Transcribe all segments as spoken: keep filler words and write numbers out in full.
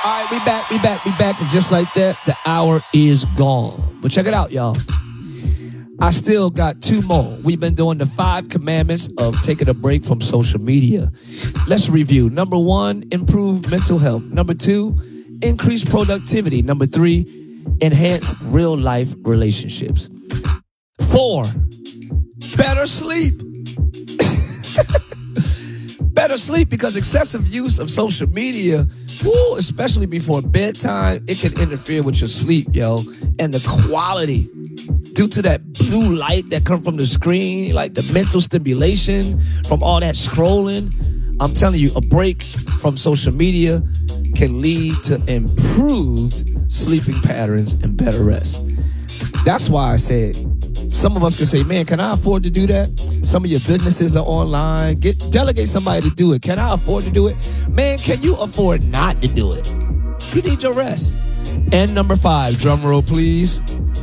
All right, we back, we back, we back. And just like that, the hour is gone. But check it out, y'all. I still got two more. We've been doing the five commandments of taking a break from social media. Let's review. Number one, improve mental health. Number two, increase productivity. Number three, enhance real life relationships. Four, better sleep. Better sleep, because excessive use of social media, woo, especially before bedtime, it can interfere with your sleep, yo. And the quality, due to that blue light that comes from the screen, like the mental stimulation from all that scrolling. I'm telling you, a break from social media can lead to improved sleeping patterns and better rest. That's why I said, some of us can say, man, can I afford to do that? Some of your businesses are online. Get delegate somebody to do it. Can I afford to do it? Man, can you afford not to do it? You need your rest. And number five, drum roll, please.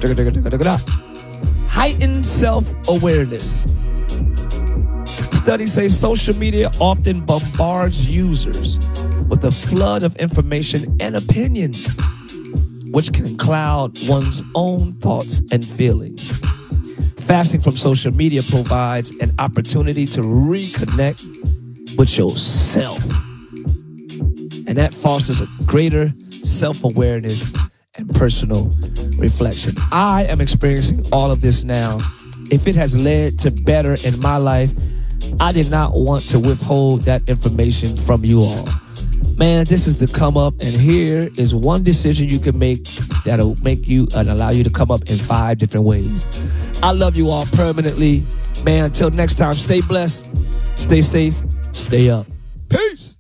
Heightened self-awareness. Studies say social media often bombards users with a flood of information and opinions, which can cloud one's own thoughts and feelings. Fasting from social media provides an opportunity to reconnect with yourself. And that fosters a greater self-awareness and personal reflection. I am experiencing all of this now. If it has led to better in my life, I did not want to withhold that information from you all. Man, this is the come up, and here is one decision you can make that'll make you and allow you to come up in five different ways. I love you all permanently. Man, until next time, stay blessed, stay safe, stay up. Peace.